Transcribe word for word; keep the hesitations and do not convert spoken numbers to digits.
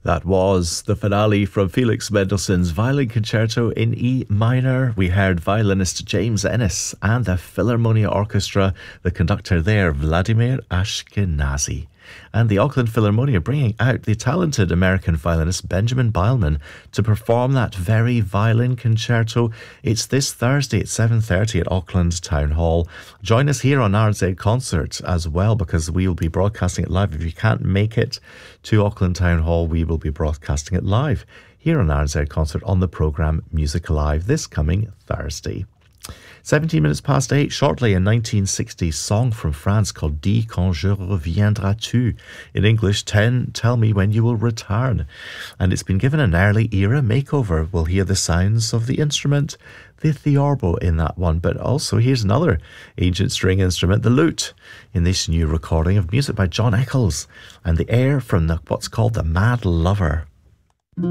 That was the finale from Felix Mendelssohn's Violin Concerto in E minor. We heard violinist James Ennis and the Philharmonia Orchestra, the conductor there, Vladimir Ashkenazy. And the Auckland Philharmonia bringing out the talented American violinist Benjamin Beilman to perform that very violin concerto. It's this Thursday at seven thirty at Auckland Town Hall. Join us here on R Z Concert as well, because we will be broadcasting it live. If you can't make it to Auckland Town Hall, we will be broadcasting it live here on R Z Concert on the programme Music Alive this coming Thursday. seventeen minutes past eight, shortly a nineteen sixties song from France called Dis quand je reviendras-tu. In English, ten, Tell Me When You Will Return. And it's been given an early era makeover. We'll hear the sounds of the instrument, the theorbo in that one, but also here's another ancient string instrument, the lute, in this new recording of music by John Eccles, and the air from the, what's called the Mad Lover.